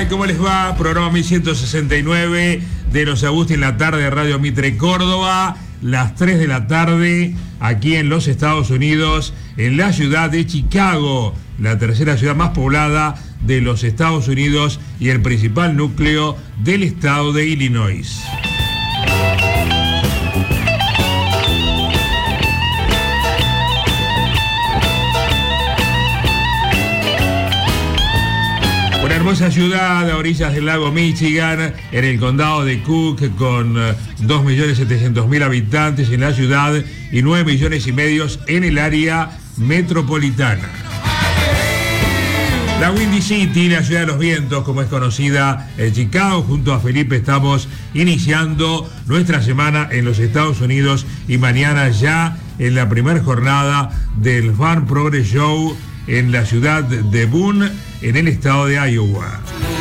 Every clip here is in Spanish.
tal? ¿Cómo les va? Programa 1169 de Los Agusti en la tarde de Radio Mitre Córdoba. Las 3 de la tarde aquí en los Estados Unidos, en la ciudad de Chicago, la tercera ciudad más poblada de los Estados Unidos y el principal núcleo del estado de Illinois. Una hermosa ciudad a orillas del lago Michigan, en el condado de Cook, con 2.700.000 habitantes en la ciudad y 9,5 millones en el área metropolitana. La Windy City, la ciudad de los vientos, como es conocida en Chicago. Junto a Felipe estamos iniciando nuestra semana en los Estados Unidos y mañana ya en la primera jornada del Farm Progress Show en la ciudad de Boone, en el estado de Iowa.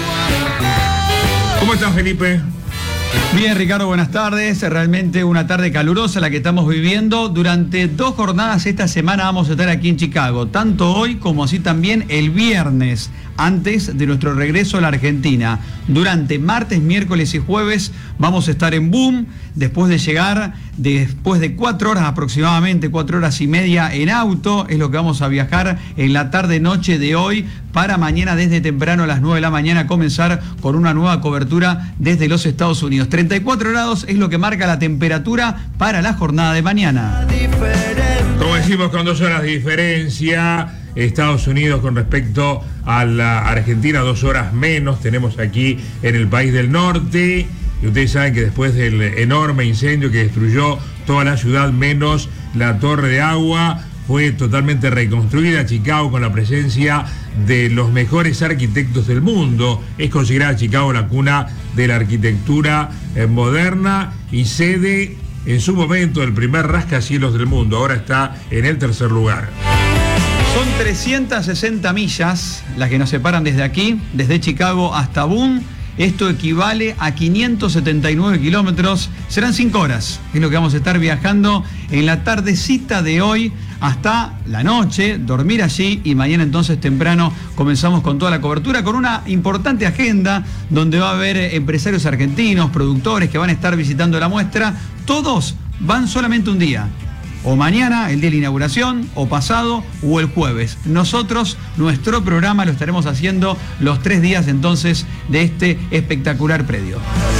¿Cómo estás, Felipe? Bien, Ricardo, buenas tardes. Realmente una tarde calurosa la que estamos viviendo. Durante 2 jornadas esta semana vamos a estar aquí en Chicago, tanto hoy como así también el viernes, antes de nuestro regreso a la Argentina. Durante martes, miércoles y jueves vamos a estar en Boone, después de llegar, después de 4 horas aproximadamente, 4 horas y media en auto, es lo que vamos a viajar en la tarde-noche de hoy, para mañana desde temprano a las 9 de la mañana comenzar con una nueva cobertura desde los Estados Unidos. 34 grados es lo que marca la temperatura para la jornada de mañana. Como decimos, con 2 horas de diferencia, Estados Unidos con respecto a la Argentina, 2 horas menos tenemos aquí en el país del norte. Y ustedes saben que después del enorme incendio que destruyó toda la ciudad menos la torre de agua, fue totalmente reconstruida Chicago con la presencia de los mejores arquitectos del mundo. Es considerada Chicago la cuna de la arquitectura moderna y sede en su momento del primer rascacielos del mundo. Ahora está en el 3er lugar. Son 360 millas las que nos separan desde aquí, desde Chicago hasta Boone. Esto equivale a 579 kilómetros. Serán 5 horas. Es lo que vamos a estar viajando en la tardecita de hoy hasta la noche, dormir allí y mañana entonces temprano comenzamos con toda la cobertura, con una importante agenda donde va a haber empresarios argentinos, productores que van a estar visitando la muestra. Todos van solamente un día. O mañana, el día de la inauguración, o pasado, o el jueves. Nosotros, nuestro programa lo estaremos haciendo los 3 días entonces de este espectacular predio.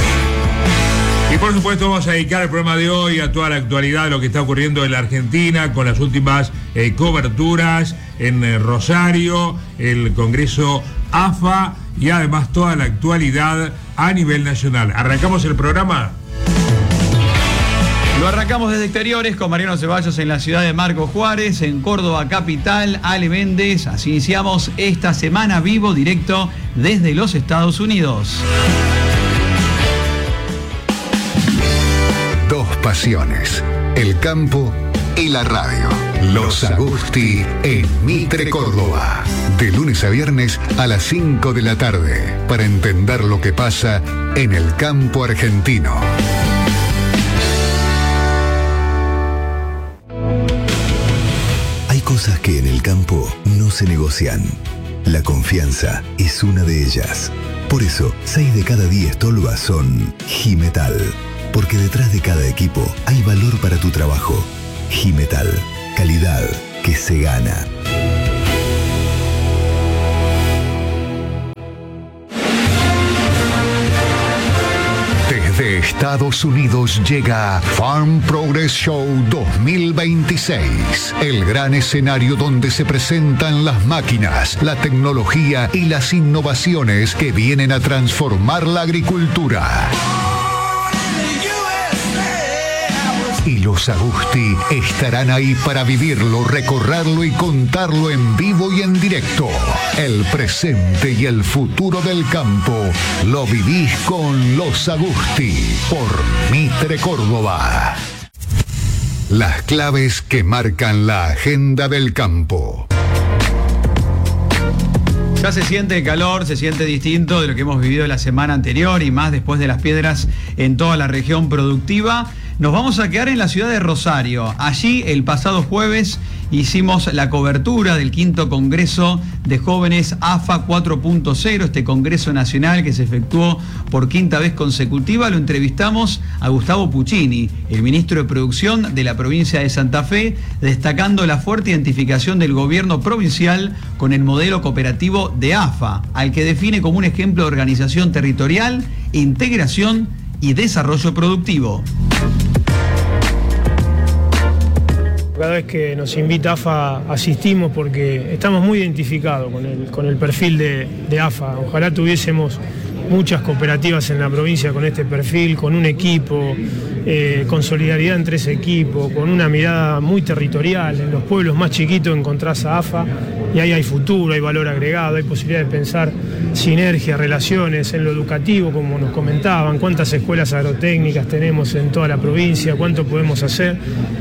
Y por supuesto vamos a dedicar el programa de hoy a toda la actualidad de lo que está ocurriendo en la Argentina, con las últimas coberturas en Rosario, el Congreso AFA y además toda la actualidad a nivel nacional. ¿Arrancamos el programa? Lo arrancamos desde exteriores con Mariano Ceballos en la ciudad de Marcos Juárez, en Córdoba capital, Ale Méndez. Así iniciamos esta semana vivo, directo desde los Estados Unidos. 2 pasiones, el campo y la radio. Los Agusti en Mitre Córdoba. De lunes a viernes a las 5 de la tarde, para entender lo que pasa en el campo argentino. Hay cosas que en el campo no se negocian. La confianza es una de ellas. Por eso, 6 de cada 10 tolvas son Jimetal. Porque detrás de cada equipo hay valor para tu trabajo. Jimetal, calidad que se gana. Desde Estados Unidos llega Farm Progress Show 2026, el gran escenario donde se presentan las máquinas, la tecnología y las innovaciones que vienen a transformar la agricultura. Y los Agusti estarán ahí para vivirlo, recorrerlo y contarlo en vivo y en directo. El presente y el futuro del campo lo vivís con los Agusti por Mitre Córdoba. Las claves que marcan la agenda del campo. Ya se siente el calor, se siente distinto de lo que hemos vivido la semana anterior y más después de las piedras en toda la región productiva. Nos vamos a quedar en la ciudad de Rosario. Allí, el pasado jueves, hicimos la cobertura del 5º Congreso de Jóvenes AFA 4.0, este Congreso Nacional que se efectuó por 5ª vez consecutiva. Lo entrevistamos a Gustavo Puccini, el ministro de Producción de la provincia de Santa Fe, destacando la fuerte identificación del gobierno provincial con el modelo cooperativo de AFA, al que define como un ejemplo de organización territorial, integración y desarrollo productivo. Cada vez que nos invita AFA asistimos porque estamos muy identificados con el perfil de AFA. Ojalá tuviésemos muchas cooperativas en la provincia con este perfil, con un equipo, con solidaridad entre ese equipo, con una mirada muy territorial. En los pueblos más chiquitos encontrás a AFA y ahí hay futuro, hay valor agregado, hay posibilidad de pensar sinergias, relaciones en lo educativo, como nos comentaban, cuántas escuelas agrotécnicas tenemos en toda la provincia, cuánto podemos hacer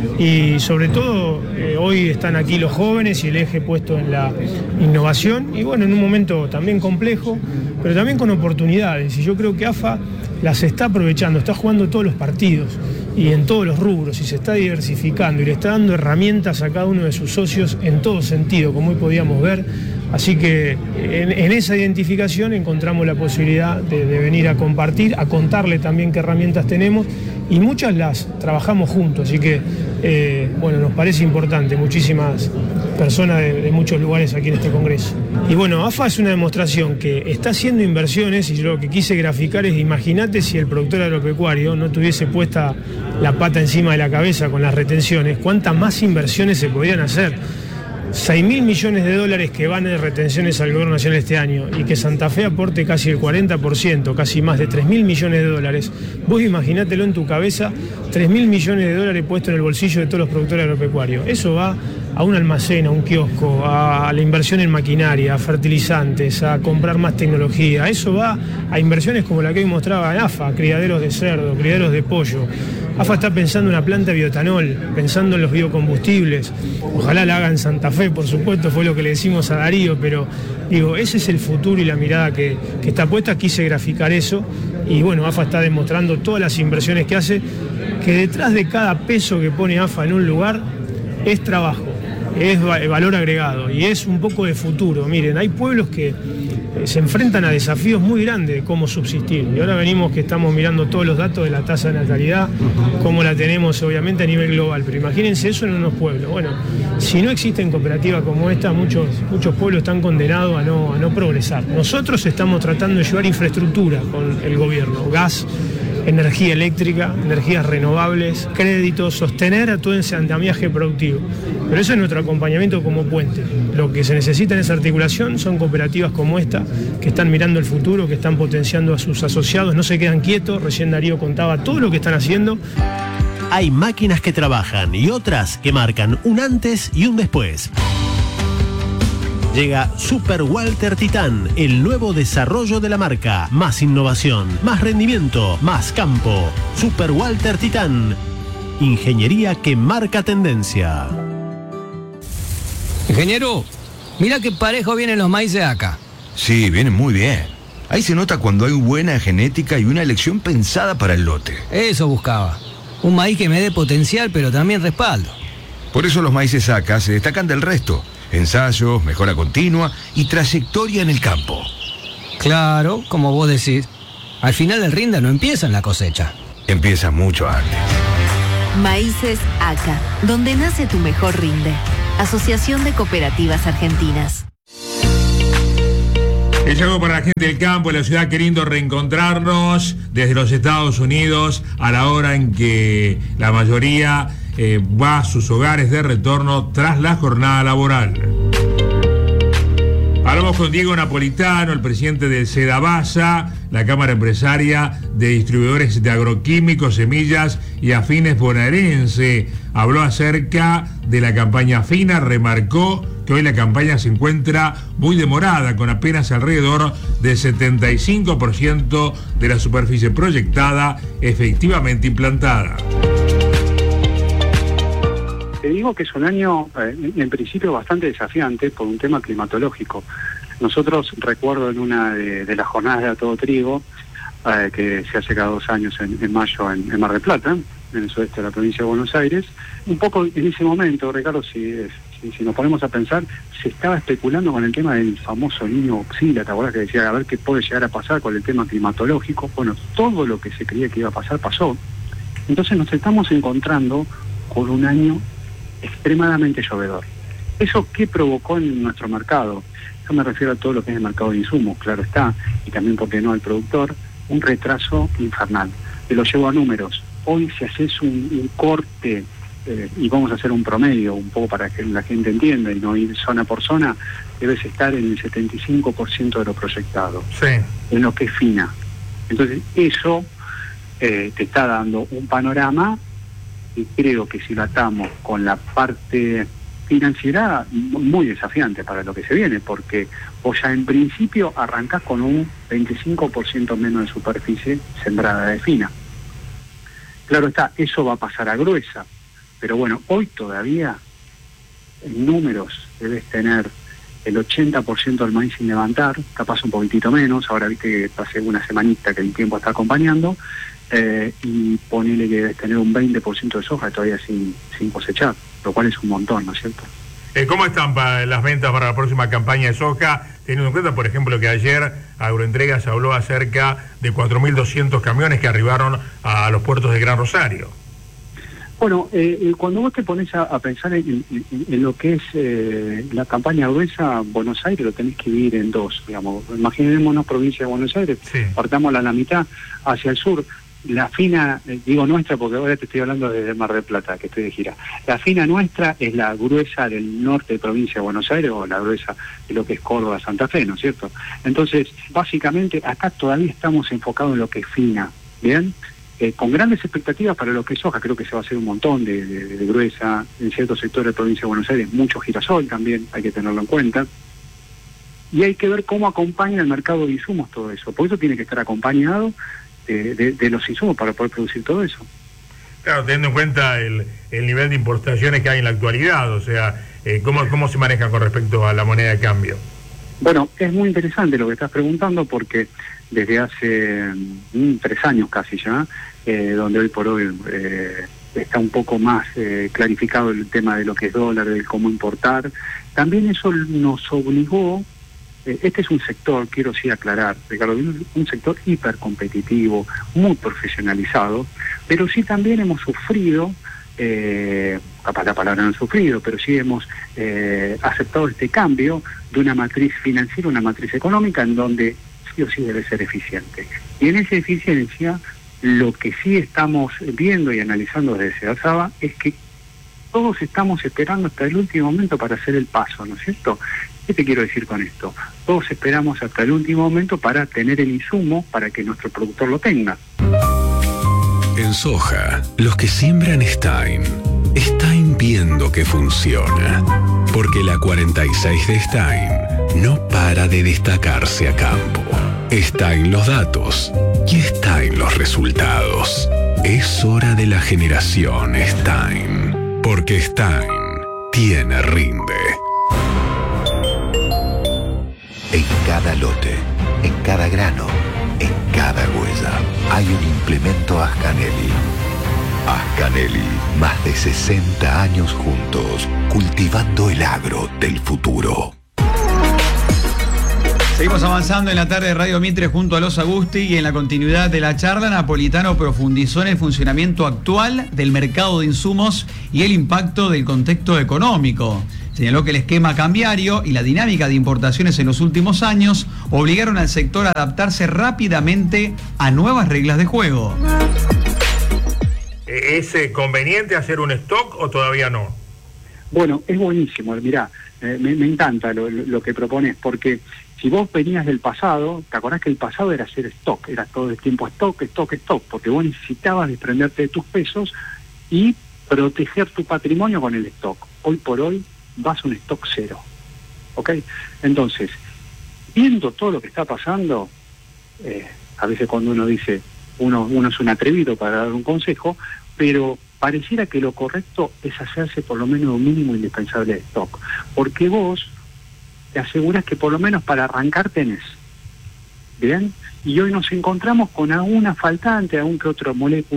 y sobre todo hoy están aquí los jóvenes y el eje puesto en la innovación y bueno, en un momento también complejo, pero también con oportunidades y yo creo que AFA las está aprovechando, está jugando todos los partidos y en todos los rubros y se está diversificando y le está dando herramientas a cada uno de sus socios en todo sentido, como hoy podíamos ver. Así que en esa identificación encontramos la posibilidad de venir a compartir, a contarle también qué herramientas tenemos y muchas las trabajamos juntos, así que bueno, nos parece importante, muchísimas personas de muchos lugares aquí en este congreso. Y bueno, AFA es una demostración que está haciendo inversiones y yo lo que quise graficar es, imagínate si el productor agropecuario no tuviese puesta la pata encima de la cabeza con las retenciones, cuántas más inversiones se podrían hacer. 6.000 millones de dólares que van en retenciones al gobierno nacional este año y que Santa Fe aporte casi el 40%, casi más de 3.000 millones de dólares. Vos imaginátelo en tu cabeza, 3.000 millones de dólares puestos en el bolsillo de todos los productores agropecuarios. Eso va a un almacén, a un kiosco, a la inversión en maquinaria, a fertilizantes, a comprar más tecnología. Eso va a inversiones como la que hoy mostraba AFA, criaderos de cerdo, criaderos de pollo. AFA está pensando en una planta de bioetanol, pensando en los biocombustibles. Ojalá la haga en Santa Fe, por supuesto, fue lo que le decimos a Darío, pero digo, ese es el futuro y la mirada que está puesta. Quise graficar eso y bueno, AFA está demostrando todas las inversiones que hace, que detrás de cada peso que pone AFA en un lugar es trabajo, es valor agregado y es un poco de futuro. Miren, hay pueblos que se enfrentan a desafíos muy grandes de cómo subsistir y ahora venimos que estamos mirando todos los datos de la tasa de natalidad, cómo la tenemos obviamente a nivel global, pero imagínense eso en unos pueblos. Bueno, si no existen cooperativas como esta, muchos pueblos están condenados a no progresar. Nosotros estamos tratando de llevar infraestructura con el gobierno, gas, energía eléctrica, energías renovables, créditos, sostener a todo ese andamiaje productivo. Pero eso es nuestro acompañamiento como puente. Lo que se necesita en esa articulación son cooperativas como esta, que están mirando el futuro, que están potenciando a sus asociados, no se quedan quietos. Recién Darío contaba todo lo que están haciendo. Hay máquinas que trabajan y otras que marcan un antes y un después. Llega Super Walter Titán, el nuevo desarrollo de la marca. Más innovación, más rendimiento, más campo. Super Walter Titán. Ingeniería que marca tendencia. Ingeniero, mira qué parejo vienen los maíces acá. Sí, vienen muy bien. Ahí se nota cuando hay buena genética y una elección pensada para el lote. Eso buscaba. Un maíz que me dé potencial, pero también respaldo. Por eso los maíces acá se destacan del resto. Ensayos, mejora continua y trayectoria en el campo. Claro, como vos decís. Al final del rinda no empieza en la cosecha. Empieza mucho antes. Maíces ACA, donde nace tu mejor rinde. Asociación de Cooperativas Argentinas. Es algo para la gente del campo, de la ciudad, queriendo reencontrarnos desde los Estados Unidos a la hora en que la mayoría va a sus hogares de retorno tras la jornada laboral. Hablamos con Diego Napolitano, el presidente del SEDAVASA, la Cámara Empresaria de Distribuidores de Agroquímicos, Semillas y Afines bonaerense. Habló acerca de la campaña FINA, remarcó que hoy la campaña se encuentra muy demorada, con apenas alrededor del 75% de la superficie proyectada efectivamente implantada. Te digo que es un año, en principio, bastante desafiante por un tema climatológico. Nosotros, recuerdo en una de las jornadas de A Todo Trigo, que se hace cada 2 años en mayo en Mar del Plata, en el sudeste de la provincia de Buenos Aires. Un poco en ese momento, Ricardo, si nos ponemos a pensar, se estaba especulando con el tema del famoso niño Oxila, ¿te acuerdas que decía a ver qué puede llegar a pasar con el tema climatológico? Bueno, todo lo que se creía que iba a pasar pasó. Entonces nos estamos encontrando con un año extremadamente llovedor. ¿Eso qué provocó en nuestro mercado? Yo me refiero a todo lo que es el mercado de insumos, claro está, y también, ¿por qué no?, al productor, un retraso infernal. Te lo llevo a números. Hoy, si haces un corte, y vamos a hacer un promedio, un poco para que la gente entienda y no ir zona por zona, debes estar en el 75% de lo proyectado, sí, en lo que es fina. Entonces, eso te está dando un panorama, y creo que si lo atamos con la parte financiera, muy desafiante para lo que se viene, porque vos ya en principio arrancás con un 25% menos de superficie sembrada de fina. Claro está, eso va a pasar a gruesa, pero bueno, hoy todavía en números debes tener el 80% del maíz sin levantar, capaz un poquitito menos, ahora viste que pasé una semanita que el tiempo está acompañando, y ponele que debes tener un 20% de soja todavía sin cosechar, lo cual es un montón, ¿no es cierto? ¿Cómo están las ventas para la próxima campaña de soja? Teniendo en cuenta, por ejemplo, que ayer Agroentregas habló acerca de 4.200 camiones que arribaron a los puertos de Gran Rosario. Bueno, cuando vos te pones a pensar en lo que es la campaña gruesa, Buenos Aires lo tenés que dividir en dos, digamos. Imaginémonos provincia de Buenos Aires, sí, partámosla a la mitad hacia el sur. La fina, digo nuestra porque ahora te estoy hablando desde Mar del Plata, que estoy de gira. La fina nuestra es la gruesa del norte de provincia de Buenos Aires, o la gruesa de lo que es Córdoba, Santa Fe, ¿no es cierto? Entonces, básicamente, acá todavía estamos enfocados en lo que es fina, ¿bien? Con grandes expectativas para lo que es soja. Creo que se va a hacer un montón de gruesa en ciertos sectores de provincia de Buenos Aires, mucho girasol también, hay que tenerlo en cuenta. Y hay que ver cómo acompaña el mercado de insumos todo eso, por eso tiene que estar acompañado de los insumos para poder producir todo eso. Claro, teniendo en cuenta el nivel de importaciones que hay en la actualidad, o sea, ¿cómo se maneja con respecto a la moneda de cambio? Bueno, es muy interesante lo que estás preguntando, porque desde hace 3 años casi ya, donde hoy por hoy está un poco más clarificado el tema de lo que es dólar, de cómo importar, también eso nos obligó. Este es un sector, quiero sí aclarar, Ricardo, un sector hipercompetitivo, muy profesionalizado, pero sí también hemos sufrido, capaz la palabra no han sufrido, pero sí hemos aceptado este cambio de una matriz financiera, una matriz económica, en donde sí o sí debe ser eficiente. Y en esa eficiencia, lo que sí estamos viendo y analizando desde SEASABA es que todos estamos esperando hasta el último momento para hacer el paso, ¿no es cierto? ¿Qué te quiero decir con esto? Todos esperamos hasta el último momento para tener el insumo para que nuestro productor lo tenga. En soja, los que siembran Stein viendo que funciona. Porque la 46 de Stein no para de destacarse a campo. Stein los datos y Stein los resultados. Es hora de la generación Stein. Porque Stein tiene rinde. En cada lote, en cada grano, en cada huella, hay un implemento Ascanelli. Ascanelli, más de 60 años juntos, cultivando el agro del futuro. Seguimos avanzando en la tarde de Radio Mitre junto a Los Agusti, y en la continuidad de la charla, Napolitano profundizó en el funcionamiento actual del mercado de insumos y el impacto del contexto económico. Señaló que el esquema cambiario y la dinámica de importaciones en los últimos años obligaron al sector a adaptarse rápidamente a nuevas reglas de juego. ¿Es conveniente hacer un stock o todavía no? Bueno, es buenísimo, mirá, me encanta lo que propones, porque si vos venías del pasado, te acordás que el pasado era hacer stock, era todo el tiempo stock, porque vos necesitabas desprenderte de tus pesos y proteger tu patrimonio con el stock. Hoy por hoy vas a un stock cero, ¿ok? Entonces, viendo todo lo que está pasando, a veces cuando uno dice, uno es un atrevido para dar un consejo, pero pareciera que lo correcto es hacerse por lo menos un mínimo indispensable de stock, porque vos te aseguras que por lo menos para arrancar tenés, ¿bien? Y hoy nos encontramos con alguna faltante, algún que otra molécula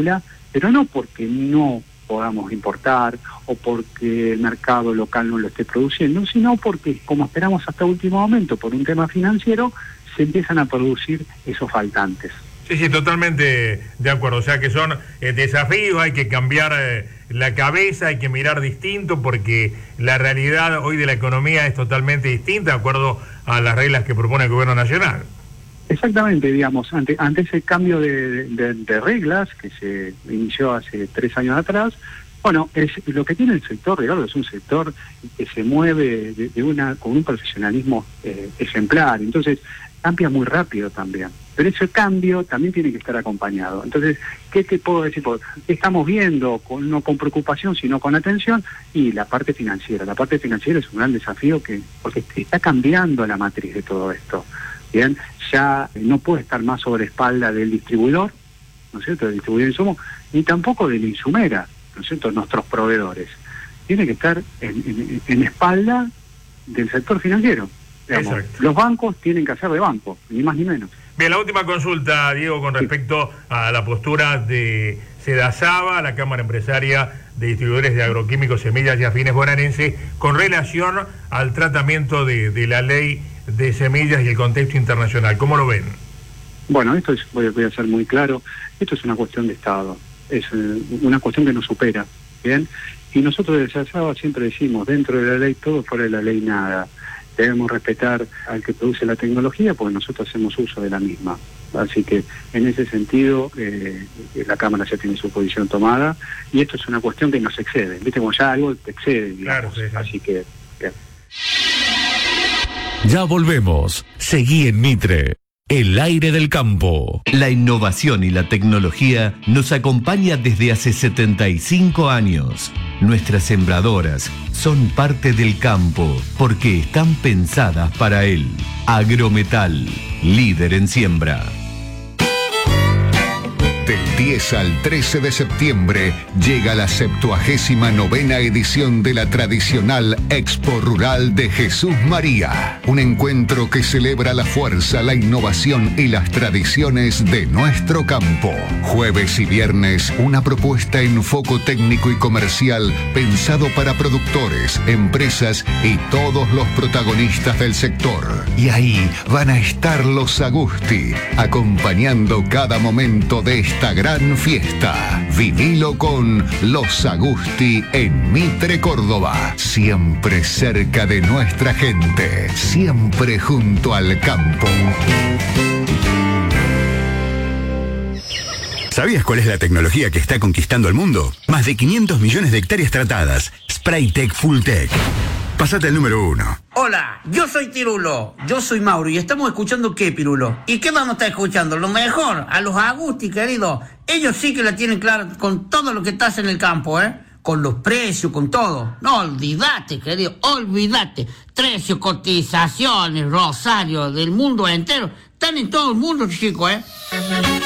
pero no porque no podamos importar o porque el mercado local no lo esté produciendo, sino porque, como esperamos hasta último momento, por un tema financiero, se empiezan a producir esos faltantes. Sí, totalmente de acuerdo. O sea que son desafíos, hay que cambiar la cabeza, hay que mirar distinto, porque la realidad hoy de la economía es totalmente distinta, de acuerdo a las reglas que propone el gobierno nacional. Exactamente, digamos, ante ese cambio de reglas que se inició hace 3 años atrás, bueno, es lo que tiene el sector, Ricardo, es un sector que se mueve con un profesionalismo ejemplar, entonces cambia muy rápido también, pero ese cambio también tiene que estar acompañado. Entonces, ¿qué te puedo decir? ¿Qué estamos viendo? No con preocupación, sino con atención, y la parte financiera. La parte financiera es un gran desafío porque está cambiando la matriz de todo esto. Bien, ya no puede estar más sobre espalda del distribuidor, ¿no es cierto?, del distribuidor de insumos, ni tampoco de la insumera, ¿no es cierto?, nuestros proveedores. Tiene que estar en espalda del sector financiero. Digamos, los bancos tienen que hacer de banco, ni más ni menos. Bien, la última consulta, Diego, con respecto a la postura de Sedasaba, la Cámara Empresaria de Distribuidores de Agroquímicos, Semillas y Afines Bonaerenses, con relación al tratamiento de la ley de semillas y el contexto internacional. ¿Cómo lo ven? Bueno, voy a ser muy claro, esto es una cuestión de Estado, es una cuestión que nos supera, ¿bien? Y nosotros desde Sedasaba siempre decimos, dentro de la ley todo, fuera de la ley nada. Debemos respetar al que produce la tecnología porque nosotros hacemos uso de la misma. Así que en ese sentido la Cámara ya tiene su posición tomada y esto es una cuestión que nos excede. ¿Viste? Como ya algo te excede, digamos. Claro, sí. Así que... Bien. Ya volvemos. Seguí en Mitre. El aire del campo. La innovación y la tecnología nos acompaña desde hace 75 años. Nuestras sembradoras son parte del campo porque están pensadas para él. Agrometal, líder en siembra. Del 10 al 13 de septiembre llega la 79ª edición de la tradicional Expo Rural de Jesús María. Un encuentro que celebra la fuerza, la innovación y las tradiciones de nuestro campo. Jueves y viernes, una propuesta en foco técnico y comercial pensado para productores, empresas y todos los protagonistas del sector. Y ahí van a estar los Agusti, acompañando cada momento de esta gran fiesta. Vivilo con los Agusti en Mitre, Córdoba. Siempre cerca de nuestra gente. Siempre junto al campo. ¿Sabías cuál es la tecnología que está conquistando el mundo? Más de 500 millones de hectáreas tratadas. Spraytec Fulltech. Pásate al número 1. Hola, yo soy Tirulo. Yo soy Mauro y estamos escuchando ¿qué, Pirulo? ¿Y qué vamos a estar escuchando? Lo mejor, a los Agusti, querido. Ellos sí que la tienen clara con todo lo que estás en el campo, ¿eh? Con los precios, con todo. No, olvídate, querido, olvídate. Precios, cotizaciones, Rosario, del mundo entero. Están en todo el mundo, chicos, ¿eh?